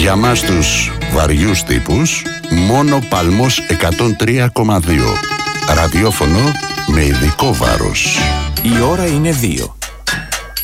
Για μας τους βαριούς τύπους, μόνο Παλμός 103,2. Ραδιόφωνο με ειδικό βάρος. Η ώρα είναι 2.